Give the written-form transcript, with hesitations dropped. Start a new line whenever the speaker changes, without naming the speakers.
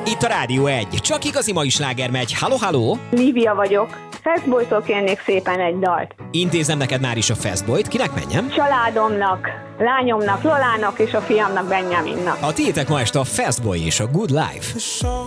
Itt a Rádió 1. Csak igazi mai sláger megy. Halló, halló!
Lívia vagyok. Fastboytól kérnék szépen egy dalt.
Intézem neked már is a Fastboyt. Kinek menjem?
Családomnak, lányomnak, Lolának és a fiamnak, Benjaminnak.
A tiétek ma este a Fastboy és a Good Life.